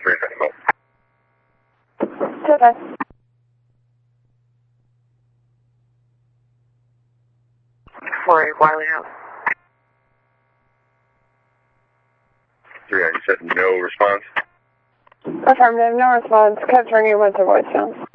3 Animal. Okay. 48 Wiley House. 3, you said no response? Affirmative, no response. Kept ringing, went to voicemail.